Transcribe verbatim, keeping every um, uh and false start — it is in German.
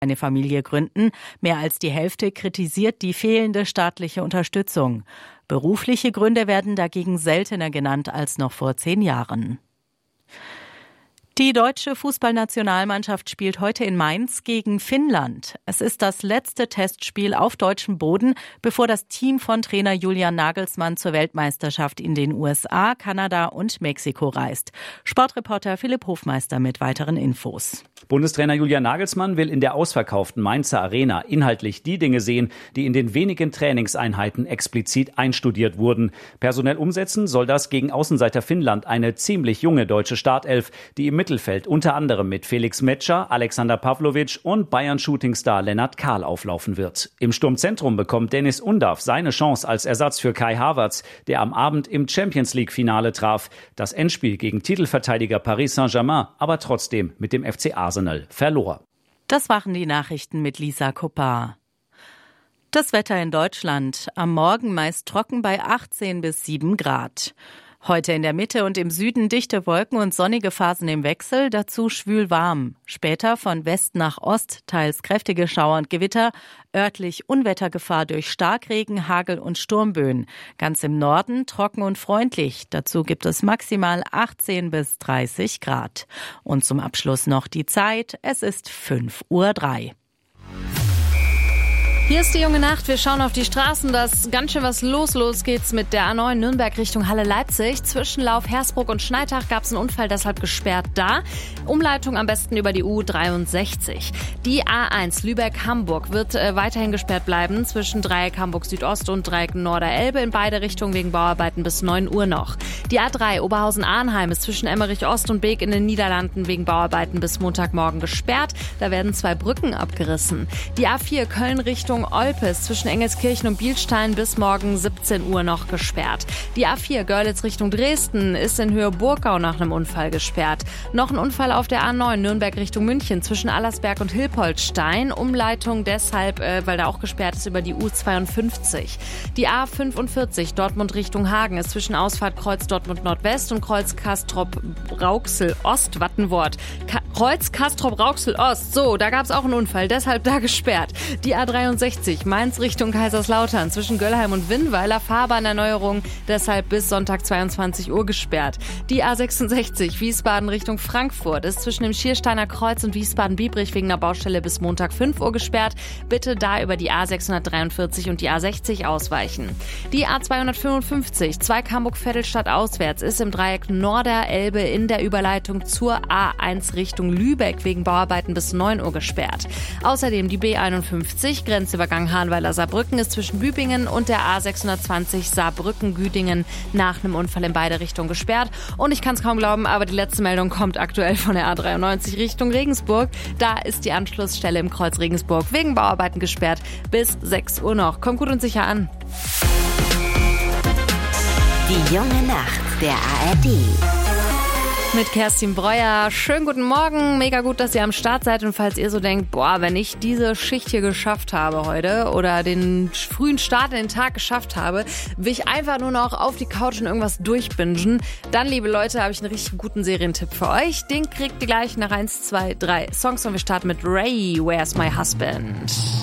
eine Familie gründen. Mehr als die Hälfte kritisiert die fehlende staatliche Unterstützung. Berufliche Gründe werden dagegen seltener genannt als noch vor zehn Jahren. Die deutsche Fußballnationalmannschaft spielt heute in Mainz gegen Finnland. Es ist das letzte Testspiel auf deutschem Boden, bevor das Team von Trainer Julian Nagelsmann zur Weltmeisterschaft in den U S A, Kanada und Mexiko reist. Sportreporter Philipp Hofmeister mit weiteren Infos. Bundestrainer Julian Nagelsmann will in der ausverkauften Mainzer Arena inhaltlich die Dinge sehen, die in den wenigen Trainingseinheiten explizit einstudiert wurden. Personell umsetzen soll das gegen Außenseiter Finnland eine ziemlich junge deutsche Startelf, die im Mittelfeld unter anderem mit Felix Metscher, Alexander Pavlovic und Bayern-Shootingstar Lennart Kahl auflaufen wird. Im Sturmzentrum bekommt Dennis Undav seine Chance als Ersatz für Kai Havertz, der am Abend im Champions-League-Finale traf. Das Endspiel gegen Titelverteidiger Paris Saint-Germain aber trotzdem mit dem F C Arsenal verlor. Das waren die Nachrichten mit Lisa Koppar. Das Wetter in Deutschland. Am Morgen meist trocken bei achtzehn bis sieben Grad. Heute in der Mitte und im Süden dichte Wolken und sonnige Phasen im Wechsel, dazu schwül warm. Später von West nach Ost teils kräftige Schauer und Gewitter, örtlich Unwettergefahr durch Starkregen, Hagel und Sturmböen. Ganz im Norden trocken und freundlich. Dazu gibt es maximal achtzehn bis dreißig Grad. Und zum Abschluss noch die Zeit. Es ist fünf Uhr drei. Hier ist die junge Nacht. Wir schauen auf die Straßen. Da ist ganz schön was los. Los geht's mit der A neun Nürnberg Richtung Halle-Leipzig. Zwischen Lauf Hersbruck und Schneitach gab es einen Unfall, deshalb gesperrt da. Umleitung am besten über die U dreiundsechzig. Die A eins Lübeck-Hamburg wird äh, weiterhin gesperrt bleiben. Zwischen Dreieck Hamburg Südost und Dreieck Norderelbe in beide Richtungen wegen Bauarbeiten bis neun Uhr noch. Die A drei Oberhausen-Arnheim ist zwischen Emmerich Ost und Beek in den Niederlanden wegen Bauarbeiten bis Montagmorgen gesperrt. Da werden zwei Brücken abgerissen. Die A vier Köln Richtung Olpes zwischen Engelskirchen und Bielstein bis morgen siebzehn Uhr noch gesperrt. Die A vier Görlitz Richtung Dresden ist in Höhe Burgau nach einem Unfall gesperrt. Noch ein Unfall auf der A neun Nürnberg Richtung München zwischen Allersberg und Hilpoltstein. Umleitung deshalb, äh, weil da auch gesperrt ist, über die U zweiundfünfzig. Die A fünfundvierzig Dortmund Richtung Hagen ist zwischen Ausfahrt Kreuz Dortmund Nordwest und Kreuz Castrop Rauxel Ost, Wattenwort. Ka- Kreuz Castrop Rauxel Ost, so, da gab es auch einen Unfall, deshalb da gesperrt. Die A dreiundsechzig Mainz Richtung Kaiserslautern zwischen Göllheim und Winnweiler, Fahrbahnerneuerung, deshalb bis Sonntag zweiundzwanzig Uhr gesperrt. Die A sechsundsechzig Wiesbaden Richtung Frankfurt ist zwischen dem Schiersteiner Kreuz und Wiesbaden-Biebrich wegen einer Baustelle bis Montag fünf Uhr gesperrt. Bitte da über die A sechshundertdreiundvierzig und die A sechzig ausweichen. Die A zweihundertfünfundfünfzig Zweig Hamburg-Vettelstadt auswärts ist im Dreieck Norderelbe in der Überleitung zur A eins Richtung Lübeck wegen Bauarbeiten bis neun Uhr gesperrt. Außerdem die B einundfünfzig Grenzübergang Hahnweiler-Saarbrücken ist zwischen Bübingen und der A sechshundertzwanzig Saarbrücken-Güdingen nach einem Unfall in beide Richtungen gesperrt. Und ich kann es kaum glauben, aber die letzte Meldung kommt aktuell von der A dreiundneunzig Richtung Regensburg. Da ist die Anschlussstelle im Kreuz Regensburg wegen Bauarbeiten gesperrt bis sechs Uhr noch. Kommt gut und sicher an. Die junge Nacht der A R D. Mit Kerstin Breuer. Schönen guten Morgen. Mega gut, dass ihr am Start seid. Und falls ihr so denkt, boah, wenn ich diese Schicht hier geschafft habe heute oder den frühen Start in den Tag geschafft habe, will ich einfach nur noch auf die Couch und irgendwas durchbingen. Dann, liebe Leute, habe ich einen richtig guten Serientipp für euch. Den kriegt ihr gleich nach eins, zwei, drei Songs und wir starten mit Ray, Where's My Husband?